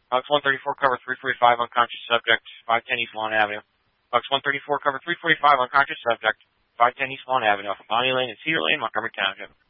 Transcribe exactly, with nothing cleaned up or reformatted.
Box one thirty-four, cover three forty-five, unconscious subject, five ten East Lawn Avenue. Box one thirty-four, cover three forty-five, unconscious subject, five ten East Lawn Avenue, off of Bonnie Lane and Cedar Lane, Montgomery Township.